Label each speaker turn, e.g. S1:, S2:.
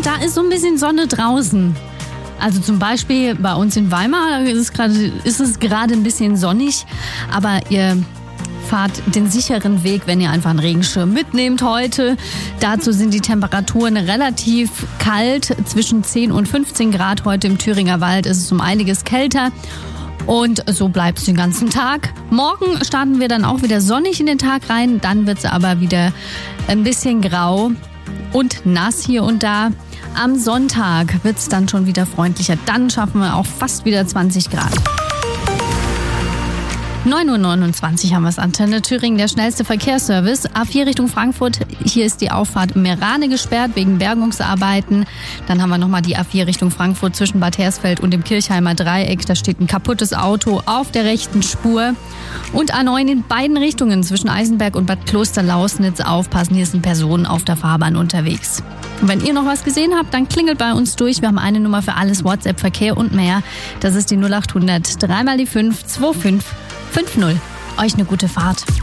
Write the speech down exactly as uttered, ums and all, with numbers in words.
S1: da ist so ein bisschen Sonne draußen. Also zum Beispiel bei uns in Weimar ist es gerade, ist es gerade ein bisschen sonnig, aber ihr fahrt den sicheren Weg, wenn ihr einfach einen Regenschirm mitnehmt heute. Dazu sind die Temperaturen relativ kalt, zwischen zehn und fünfzehn Grad. Heute im Thüringer Wald ist es um einiges kälter. Und so bleibt es den ganzen Tag. Morgen starten wir dann auch wieder sonnig in den Tag rein. Dann wird es aber wieder ein bisschen grau und nass hier und da. Am Sonntag wird es dann schon wieder freundlicher. Dann schaffen wir auch fast wieder zwanzig Grad. neun Uhr neunundzwanzig haben wir es. Antenne Thüringen, der schnellste Verkehrsservice. A vier Richtung Frankfurt. Hier ist die Auffahrt Merane gesperrt wegen Bergungsarbeiten. Dann haben wir nochmal die A vier Richtung Frankfurt zwischen Bad Hersfeld und dem Kirchheimer Dreieck. Da steht ein kaputtes Auto auf der rechten Spur. Und A neun in beiden Richtungen zwischen Eisenberg und Bad Klosterlausnitz. Aufpassen, hier sind Personen auf der Fahrbahn unterwegs. Und wenn ihr noch was gesehen habt, dann klingelt bei uns durch. Wir haben eine Nummer für alles, WhatsApp, Verkehr und mehr. Das ist die null acht hundert drei mal die fünf zwei fünf fünf null. Euch eine gute Fahrt.